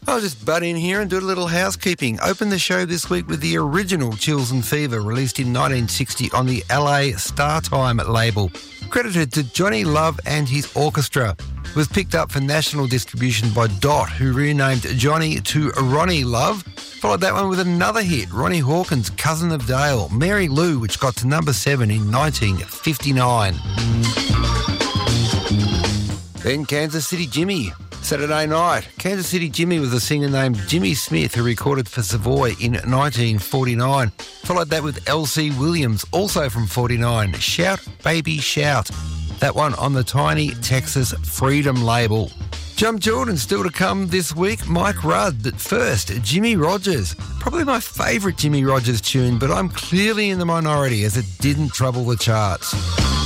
I'll just butt in here and do a little housekeeping. Open the show this week with the original Chills and Fever, released in 1960 on the LA Startime label. Credited to Johnny Love and his orchestra. It was picked up for national distribution by Dot, who renamed Johnny to Ronnie Love. Followed that one with another hit, Ronnie Hawkins' Cousin of Dale, Mary Lou, which got to number 7 in 1959. Then Kansas City Jimmy. Saturday night, Kansas City Jimmy was a singer named Jimmy Smith who recorded for Savoy in 1949. Followed that with L.C. Williams, also from 49, Shout Baby Shout. That one on the tiny Texas Freedom label. Jump Jordan still to come this week, Mike Rudd. But first, Jimmy Rogers. Probably my favourite Jimmy Rogers tune, but I'm clearly in the minority as it didn't trouble the charts.